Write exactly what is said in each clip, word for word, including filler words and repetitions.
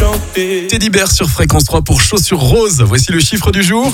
chanter. Teddy Bear sur Fréquence trois pour Chaussures Roses. Voici le chiffre du jour.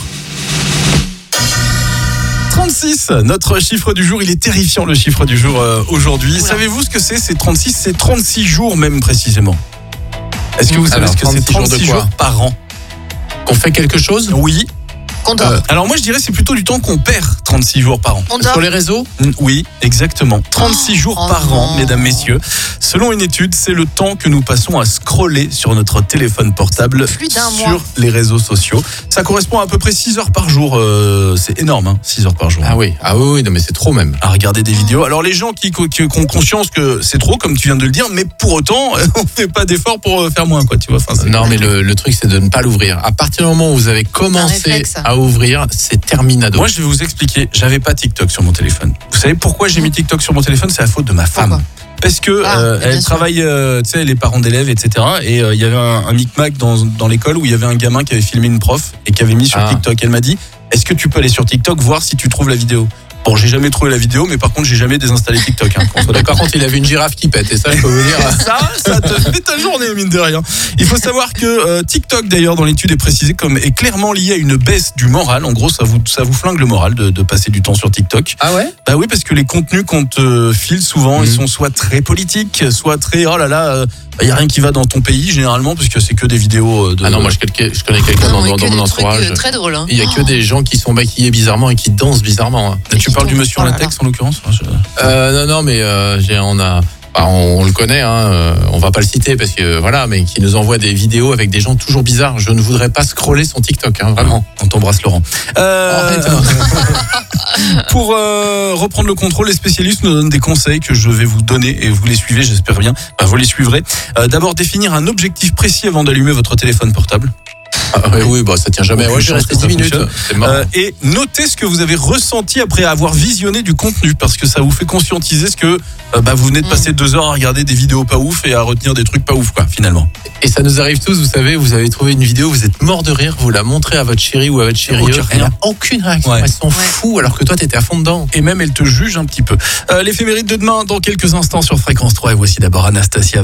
trente-six, notre chiffre du jour, il est terrifiant le chiffre du jour euh, aujourd'hui. Oula. Savez-vous ce que c'est? C'est trente-six, c'est trente-six jours même précisément. Est-ce que vous savez Alors, ce que c'est? trente-six jours par an. Qu'on fait quelque chose? Oui. Qu'on dort. Euh, alors moi je dirais c'est plutôt du temps qu'on perd trente-six jours par an. On dort. Sur les réseaux? Oui, exactement. trente-six oh, jours oh par non. an, mesdames, messieurs. Selon une étude, c'est le temps que nous passons à scroller sur notre téléphone portable Plus d'un sur mois. les réseaux sociaux. Ça correspond à à peu près six heures par jour. Euh, c'est énorme, hein, six heures par jour. Ah oui, ah oui, oui, non mais c'est trop même. À regarder des vidéos. Alors les gens qui, qui, qui ont conscience que c'est trop, comme tu viens de le dire, mais pour autant, on fait pas d'effort pour faire moins, quoi. Tu vois. Enfin, c'est... Non mais le, le truc c'est de ne pas l'ouvrir. À partir du moment où vous avez commencé réflexe, à ouvrir, c'est terminado. Moi je vais vous expliquer. J'avais pas TikTok sur mon téléphone. Vous savez pourquoi j'ai mis TikTok sur mon téléphone? C'est la faute de ma femme. Pourquoi? Parce que Ah, euh, bien elle sûr. travaille, euh, tu sais, les parents d'élèves, et cetera. Et il euh, y avait un, un micmac dans, dans l'école où il y avait un gamin qui avait filmé une prof et qui avait mis sur Ah. TikTok. Elle m'a dit, est-ce que tu peux aller sur TikTok voir si tu trouves la vidéo? Bon, j'ai jamais trouvé la vidéo, mais par contre, j'ai jamais désinstallé TikTok. Hein, qu'on soit d'accord. Par contre, il avait une girafe qui pète et ça, je peux vous dire. Ça, ça te fait ta journée, mine de rien. Il faut savoir que euh, TikTok, d'ailleurs, dans l'étude est précisé comme est clairement lié à une baisse du moral. En gros, ça vous, ça vous flingue le moral de, de passer du temps sur TikTok. Ah ouais? Bah oui, parce que les contenus qu'on te file souvent, Mmh. ils sont soit très politiques, soit très oh là là, euh, bah, y a rien qui va dans ton pays généralement, puisque c'est que des vidéos euh, de. Ah non, moi je, quelqu'un- je connais quelqu'un Non, dans, mais dans, que dans des mon trucs, entourage. euh, très drôle. Hein. Il y a que des gens qui sont maquillés bizarrement et qui dansent bizarrement. hein. Tu parles du monsieur en Oh là là. latex en l'occurrence? Enfin, je- Euh, non, non, mais euh, j'ai, on a, bah, on, on le connaît, hein, euh, on va pas le citer parce que voilà, mais qui nous envoie des vidéos avec des gens toujours bizarres. Je ne voudrais pas scroller son TikTok, hein, vraiment. On t'embrasse Laurent. Euh, Arrête. pour euh, reprendre le contrôle, les spécialistes nous donnent des conseils que je vais vous donner et vous les suivez, j'espère bien. Enfin, vous les suivrez. Euh, d'abord, définir un objectif précis avant d'allumer votre téléphone portable. Ah, oui, oui, bah ça tient jamais. Aucune Ouais, j'ai chance resté que ça dix minutes. fonctionne. C'est marrant. Euh, et notez ce que vous avez ressenti après avoir visionné du contenu, parce que ça vous fait conscientiser ce que euh, bah, vous venez de passer deux heures à regarder des vidéos pas ouf et à retenir des trucs pas ouf, quoi, finalement. Et ça nous arrive tous, vous savez, vous avez trouvé une vidéo, vous êtes mort de rire, vous la montrez à votre chérie ou à votre chérie, Aucun elle rien. n'a aucune réaction, Ouais. elle s'en fout, alors que toi t'étais à fond dedans. Et même elle te juge un petit peu. Euh, l'éphéméride de demain dans quelques instants sur Fréquence trois. Et voici d'abord Anastasia.